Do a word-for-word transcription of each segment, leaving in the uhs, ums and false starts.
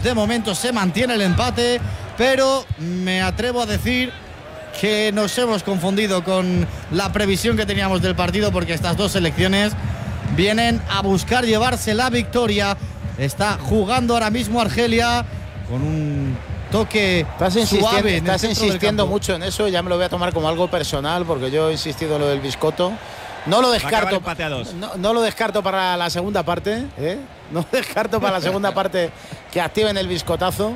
De momento se mantiene el empate, pero me atrevo a decir que nos hemos confundido con la previsión que teníamos del partido, porque estas dos selecciones vienen a buscar llevarse la victoria. Está jugando ahora mismo Argelia con un toque estás insistiendo, suave. Estás insistiendo mucho en eso, ya me lo voy a tomar como algo personal, porque yo he insistido en lo del biscotto. No lo descarto. No, no lo descarto para la segunda parte, ¿eh? No descarto para la segunda parte que activen el biscotazo.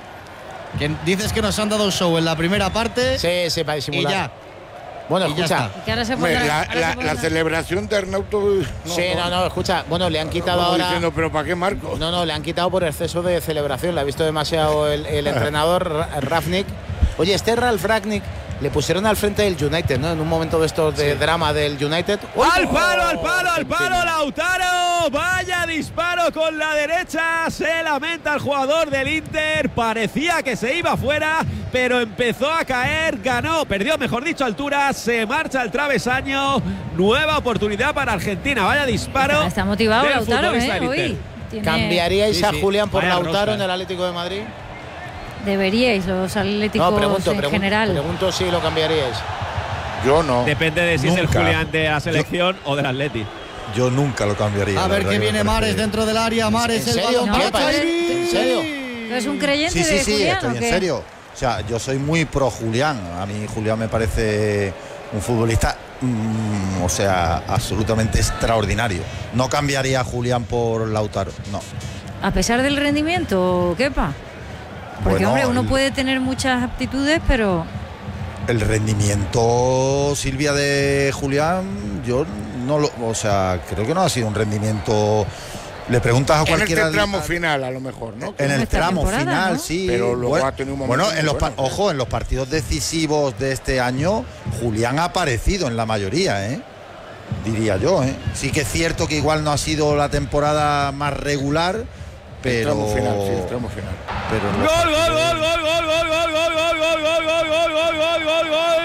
Que dices que nos han dado show en la primera parte. Sí, sí, para disimular. Y ya. Bueno, y escucha. Que ahora se pondrá, la, ahora la, se pondrá. la celebración de Arnauto. No, sí, no, no, escucha. Bueno, le han quitado no, ahora. Diciendo, pero ¿para qué Marco? No, no, le han quitado por exceso de celebración. Le ha visto demasiado el, el entrenador Rangnick. Oye, este Ralf Rangnick le pusieron al frente del United, ¿no? En un momento de estos de sí. drama del United. ¡Oh! ¡Al palo, al palo, al palo, Lautaro! ¡Vaya disparo con la derecha! Se lamenta el jugador del Inter. Parecía que se iba fuera, pero empezó a caer. Ganó, perdió, mejor dicho, altura. Se marcha al travesaño. Nueva oportunidad para Argentina. Vaya disparo. Está, está motivado Lautaro, ¿eh? Hoy. Tiene... ¿Cambiaríais sí, sí. a Julián por Vaya Lautaro rosca. en el Atlético de Madrid? Deberíais, los atléticos no, pregunto, en pregunto, general. Pregunto si lo cambiaríais. Yo no. Depende de si Nunca. es el Julián de la selección yo, o del Atleti. Yo nunca lo cambiaría. A ver que viene Mares dentro del área. Mares, el balón. No, para ¿En serio? ¿Tú eres un creyente sí, sí, de sí, Julián estoy o en qué? serio. O sea, yo soy muy pro Julián. A mí Julián me parece un futbolista, mmm, o sea, absolutamente extraordinario. No cambiaría a Julián por Lautaro, no. A pesar del rendimiento, Kepa. Porque, bueno, hombre, uno el, puede tener muchas aptitudes, pero... El rendimiento, Silvia, de Julián, yo no lo... O sea, creo que no ha sido un rendimiento... Le preguntas a cualquiera... En este tramo final, a lo mejor, ¿no? En el tramo final, ¿no? sí. Pero luego bueno, ha tenido un momento bueno, en los bueno, ojo, en los partidos decisivos de este año, Julián ha aparecido en la mayoría, ¿eh? Diría yo, ¿eh? Sí que es cierto que igual no ha sido la temporada más regular, pero... El tramo final, sí, el tramo final. Pero Gol, gol, gol, gol, gol, gol, gol, gol, gol, gol, gol, gol, gol, gol, gol, gol, gol.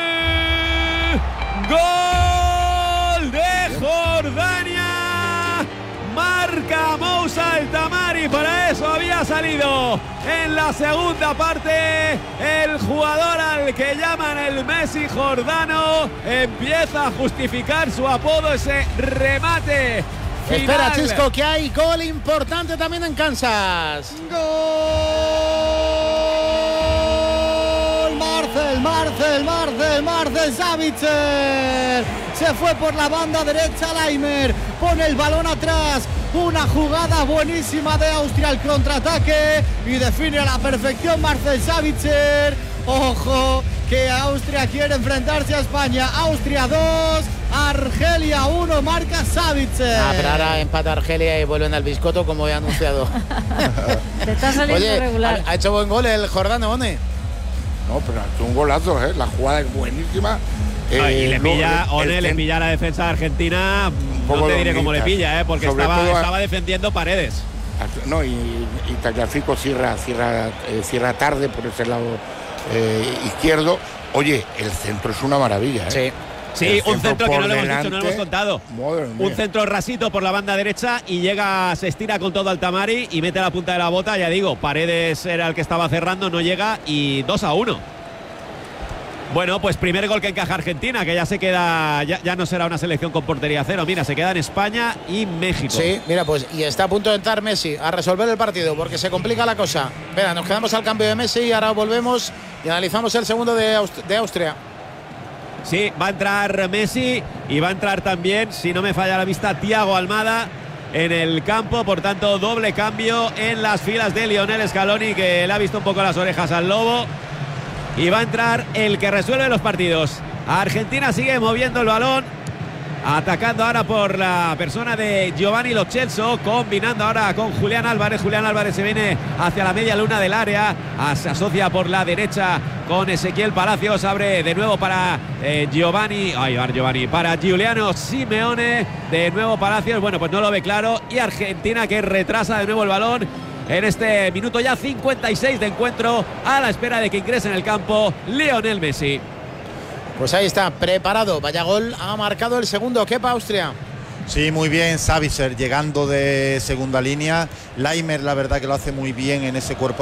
Gol de Jordania. Marca Moussa El Tamari. Para eso había salido en la segunda parte el jugador al que llaman el Messi jordano. Empieza a justificar su apodo, ese remate. Final. Espera, Chisco, que hay gol importante también en Kansas. ¡Gol! Marcel, Marcel, Marcel, Marcel Sabitzer. Se fue por la banda derecha Laimer. Pone el balón atrás. Una jugada buenísima de Austria al contraataque. Y define a la perfección Marcel Sabitzer. Ojo, que Austria quiere enfrentarse a España. Austria dos, Argelia uno, marca Sabitzer. Ah, pero ahora empata Argelia y vuelven al biscotto, como he anunciado. Te está saliendo Oye, regular. ha, ha hecho buen gol el jordano, One. No, pero es un golazo, ¿eh? La jugada es buenísima. Eh, y le pilla, no, One le pilla a la defensa de Argentina. No te diré cómo le pilla, ¿eh? Porque estaba, estaba defendiendo Paredes. No, y, y Tagliafico cierra, cierra, eh, cierra tarde por ese lado eh, izquierdo. Oye, el centro es una maravilla, ¿eh? Sí. Sí, un centro que no lo hemos delante, dicho, no lo hemos contado. Un centro rasito por la banda derecha y llega, se estira con todo al Tamari y mete la punta de la bota. Ya digo, Paredes era el que estaba cerrando, no llega y dos a uno. Bueno, pues primer gol que encaja Argentina, que ya se queda, ya, ya no será una selección con portería cero. Mira, se queda en España y México. Sí, mira, pues y está a punto de entrar Messi a resolver el partido porque se complica la cosa. Venga, nos quedamos al cambio de Messi y ahora volvemos y analizamos el segundo de, Aust- de Austria. Sí, va a entrar Messi y va a entrar también, si no me falla la vista, Thiago Almada en el campo. Por tanto, doble cambio en las filas de Lionel Scaloni, que le ha visto un poco las orejas al lobo. Y va a entrar el que resuelve los partidos. Argentina sigue moviendo el balón, atacando ahora por la persona de Giovanni Lo Celso, combinando ahora con Julián Álvarez. Julián Álvarez se viene hacia la media luna del área, se asocia por la derecha con Ezequiel Palacios, abre de nuevo para eh, Giovanni, ay, Giovanni, para Giuliano Simeone, de nuevo Palacios, bueno, pues no lo ve claro, y Argentina que retrasa de nuevo el balón en este minuto ya cincuenta y seis de encuentro, a la espera de que ingrese en el campo Lionel Messi. Pues ahí está, preparado, vaya gol, ha marcado el segundo, Kepa Austria. Sí, muy bien, Sabitzer llegando de segunda línea. Laimer, la verdad que lo hace muy bien en ese cuerpo